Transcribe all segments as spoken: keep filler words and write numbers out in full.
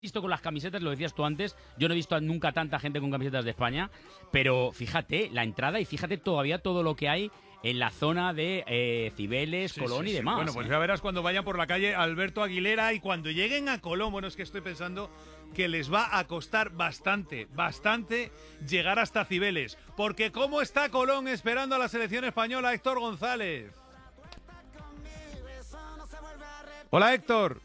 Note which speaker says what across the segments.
Speaker 1: visto con las camisetas, lo decías tú antes, yo no he visto nunca tanta gente con camisetas de España, pero fíjate la entrada y fíjate todavía todo lo que hay en la zona de eh, Cibeles,
Speaker 2: sí,
Speaker 1: Colón
Speaker 2: sí,
Speaker 1: y
Speaker 2: sí.
Speaker 1: demás.
Speaker 2: Bueno, pues
Speaker 1: ¿eh?
Speaker 2: ya verás cuando vayan por la calle Alberto Aguilera y cuando lleguen a Colón, bueno, es que estoy pensando que les va a costar bastante, bastante llegar hasta Cibeles, porque ¿cómo está Colón esperando a la selección española? Héctor González. Hola, Héctor.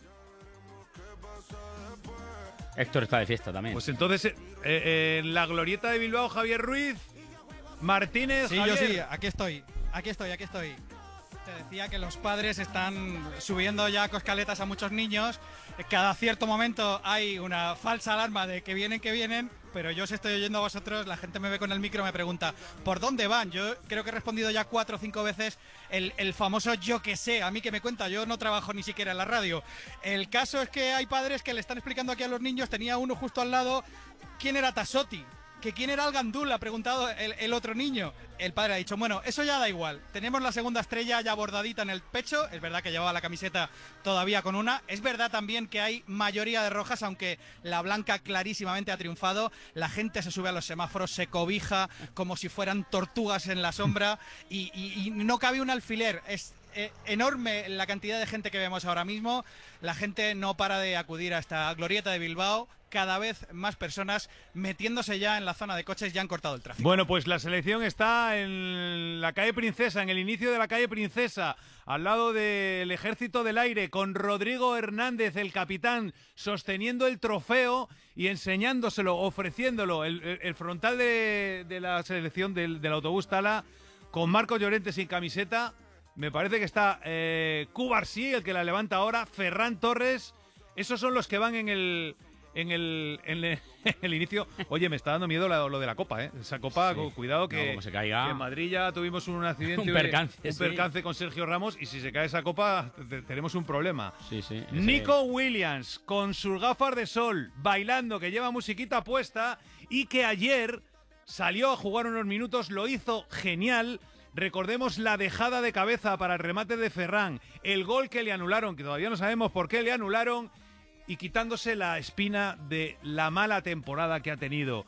Speaker 1: Héctor está de fiesta también.
Speaker 2: Pues entonces, eh, eh, en la glorieta de Bilbao, Javier Ruiz, Martínez,
Speaker 3: Sí,
Speaker 2: Javier.
Speaker 3: yo sí, aquí estoy, aquí estoy, aquí estoy. Te decía que los padres están subiendo ya coscaletas a muchos niños. Cada cierto momento hay una falsa alarma de que vienen, que vienen, pero yo os estoy oyendo a vosotros, la gente me ve con el micro y me pregunta ¿por dónde van? Yo creo que he respondido ya cuatro o cinco veces el, el famoso yo que sé, a mí que me cuenta, yo no trabajo ni siquiera en la radio. El caso es que hay padres que le están explicando aquí a los niños, tenía uno justo al lado, ¿quién era Tassotti? ¿Que quién era el Gandul? Ha preguntado el, el otro niño. El padre ha dicho, bueno, eso ya da igual. Tenemos la segunda estrella ya bordadita en el pecho. Es verdad que llevaba la camiseta todavía con una. Es verdad también que hay mayoría de rojas, aunque la blanca clarísimamente ha triunfado. La gente se sube a los semáforos, se cobija como si fueran tortugas en la sombra y, y, y no cabe un alfiler. Es eh, enorme la cantidad de gente que vemos ahora mismo. La gente no para de acudir a esta glorieta de Bilbao. Cada vez más personas metiéndose ya en la zona de coches, ya han cortado el tráfico.
Speaker 2: Bueno, pues la selección está en la calle Princesa, en el inicio de la calle Princesa, al lado del Ejército del Aire, con Rodrigo Hernández, el capitán, sosteniendo el trofeo y enseñándoselo, ofreciéndolo, el, el, el frontal de, de la selección del, del autobús Tala, con Marcos Llorente sin camiseta. Me parece que está eh, Cubarsí, el que la levanta ahora, Ferran Torres. Esos son los que van en el... En el, en, el, en el inicio. Oye, me está dando miedo lo, lo de la Copa, ¿eh? Esa Copa,
Speaker 1: Sí.
Speaker 2: cuidado que,
Speaker 1: No, como se caiga.
Speaker 2: que en Madrid ya tuvimos un accidente,
Speaker 1: Un percance,
Speaker 2: un
Speaker 1: sí.
Speaker 2: percance con Sergio Ramos y si se cae esa Copa te- tenemos un problema.
Speaker 1: Sí, sí. ese-
Speaker 2: Nico Williams con sus gafas de sol, bailando, que lleva musiquita puesta y que ayer salió a jugar unos minutos, lo hizo genial. Recordemos la dejada de cabeza para el remate de Ferran, el gol que le anularon, que todavía no sabemos por qué le anularon, y quitándose la espina de la mala temporada que ha tenido,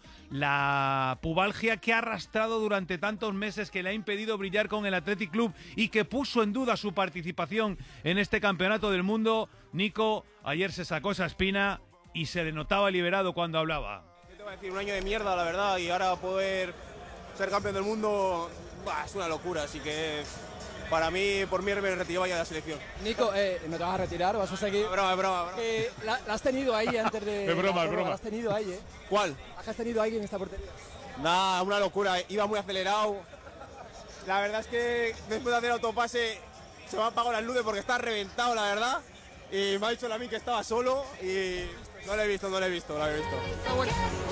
Speaker 2: la pubalgia que ha arrastrado durante tantos meses, que le ha impedido brillar con el Athletic Club y que puso en duda su participación en este campeonato del mundo. Nico ayer se sacó esa espina y se le notaba liberado cuando hablaba.
Speaker 4: ¿Qué te voy a decir? Un año de mierda, la verdad, y ahora poder ser campeón del mundo bah, es una locura, así que para mí, por mí me retiraba ya de la selección.
Speaker 5: Nico, eh, ¿no te vas a retirar o vas a seguir?
Speaker 4: Es broma, es broma, es broma.
Speaker 5: Eh, la, la has tenido ahí antes de...
Speaker 2: Es broma,
Speaker 5: la
Speaker 2: es broma.
Speaker 5: La has tenido ahí, ¿eh?
Speaker 4: ¿Cuál?
Speaker 5: ¿Has tenido ahí en esta portería?
Speaker 4: Nada, una locura, iba muy acelerado. La verdad es que después de hacer autopase se me han apagado las luces porque está reventado, la verdad. Y me ha dicho la mí que estaba solo y no lo he visto, no lo he visto, no lo he visto.
Speaker 5: Pero bueno,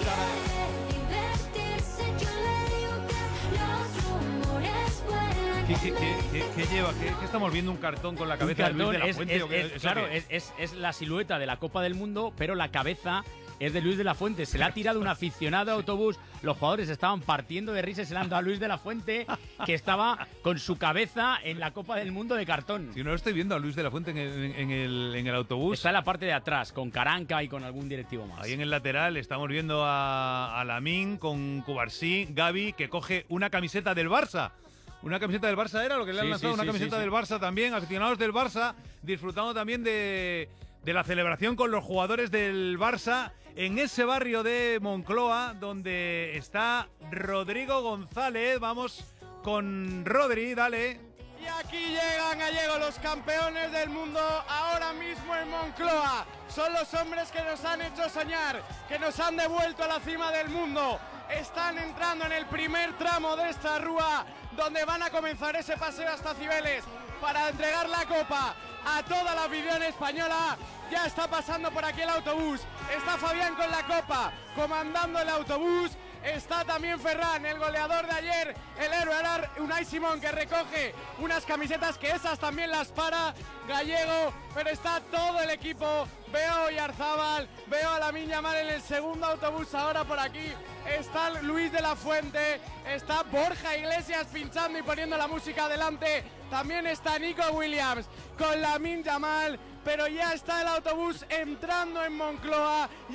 Speaker 2: ¿Qué, qué, qué, qué- qué lleva? ¿Qué, qué estamos viendo? ¿Un cartón con la
Speaker 1: Un
Speaker 2: cabeza de Luis de la
Speaker 1: es-
Speaker 2: Fuente?
Speaker 1: es-
Speaker 2: ¿o qué?
Speaker 1: es-
Speaker 2: ¿Eso
Speaker 1: claro,
Speaker 2: qué?
Speaker 1: es, es, es la silueta de la Copa del Mundo, pero la cabeza es de Luis de la Fuente. Se le ha tirado un aficionado de autobús. Los jugadores estaban partiendo de risa y se le han dado a Luis de la Fuente, que estaba con su cabeza en la Copa del Mundo de cartón.
Speaker 2: Si no lo estoy viendo a Luis de la Fuente en el, en el, en el autobús.
Speaker 1: Está en la parte de atrás, con Caranca y con algún directivo más.
Speaker 2: Ahí en el lateral estamos viendo a, a Lamine con Cubarsí, Gavi, que coge una camiseta del Barça. Una camiseta del Barça era lo que le han
Speaker 1: Sí,
Speaker 2: lanzado,
Speaker 1: sí,
Speaker 2: una
Speaker 1: sí,
Speaker 2: camiseta
Speaker 1: sí, sí.
Speaker 2: del Barça también, aficionados del Barça, disfrutando también de, de la celebración con los jugadores del Barça en ese barrio de Moncloa, donde está Rodrigo González. Vamos con Rodri, dale.
Speaker 6: Y aquí llegan gallegos, los campeones del mundo, ahora mismo en Moncloa. Son los hombres que nos han hecho soñar, que nos han devuelto a la cima del mundo. Están entrando en el primer tramo de esta rúa, donde van a comenzar ese paseo hasta Cibeles para entregar la copa a toda la afición española. Ya está pasando por aquí el autobús, está Fabián con la copa, comandando el autobús. Está también Ferran, el goleador de ayer, el héroe Arar, Unai Simón, que recoge unas camisetas que esas también las para Gallego, pero está todo el equipo. Veo a Oyarzábal, veo a Lamine Yamal en el segundo autobús ahora por aquí. Está Luis de la Fuente, está Borja Iglesias pinchando y poniendo la música adelante. También está Nico Williams con Lamine Yamal, pero ya está el autobús entrando en Moncloa.